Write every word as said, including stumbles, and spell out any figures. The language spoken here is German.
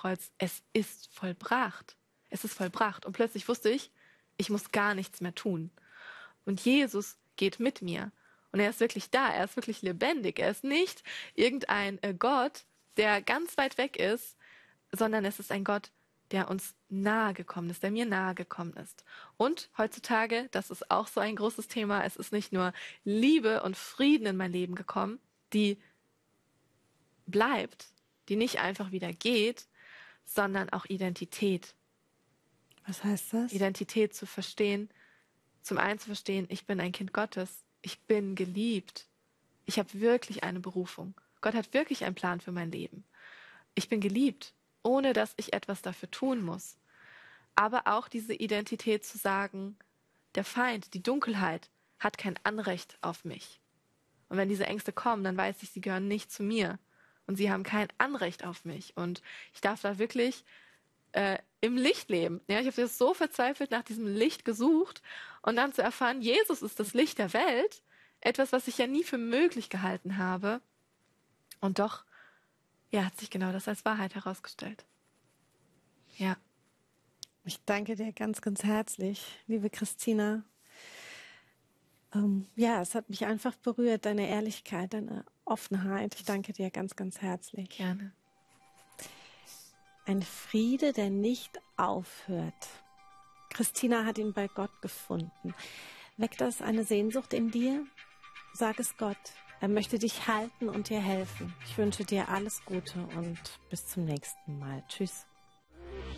Kreuz, es ist vollbracht. Es ist vollbracht. Und plötzlich wusste ich, ich muss gar nichts mehr tun. Und Jesus geht mit mir. Und er ist wirklich da. Er ist wirklich lebendig. Er ist nicht irgendein äh, Gott, der ganz weit weg ist, sondern es ist ein Gott, der uns nahe gekommen ist, der mir nahe gekommen ist. Und heutzutage, das ist auch so ein großes Thema, es ist nicht nur Liebe und Frieden in mein Leben gekommen, die bleibt, die nicht einfach wieder geht, sondern auch Identität. Was heißt das? Identität zu verstehen, zum einen zu verstehen, ich bin ein Kind Gottes, ich bin geliebt, ich habe wirklich eine Berufung. Gott hat wirklich einen Plan für mein Leben. Ich bin geliebt, ohne dass ich etwas dafür tun muss. Aber auch diese Identität zu sagen, der Feind, die Dunkelheit, hat kein Anrecht auf mich. Und wenn diese Ängste kommen, dann weiß ich, sie gehören nicht zu mir. Und sie haben kein Anrecht auf mich. Und ich darf da wirklich äh, im Licht leben. Ja, ich habe jetzt so verzweifelt nach diesem Licht gesucht und dann zu erfahren, Jesus ist das Licht der Welt. Etwas, was ich ja nie für möglich gehalten habe. Und doch, ja, hat sich genau das als Wahrheit herausgestellt. Ja. Ich danke dir ganz, ganz herzlich, liebe Christina. Ähm, ja, es hat mich einfach berührt, deine Ehrlichkeit, deine Offenheit. Ich danke dir ganz, ganz herzlich. Gerne. Ein Friede, der nicht aufhört. Christina hat ihn bei Gott gefunden. Weckt das eine Sehnsucht in dir? Sag es Gott. Er möchte dich halten und dir helfen. Ich wünsche dir alles Gute und bis zum nächsten Mal. Tschüss.